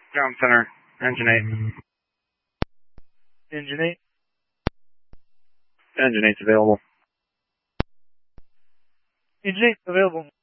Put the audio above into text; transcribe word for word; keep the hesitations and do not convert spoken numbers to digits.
Ground center, engine eight. Engine eight. Engine eight's available. Engine eight available.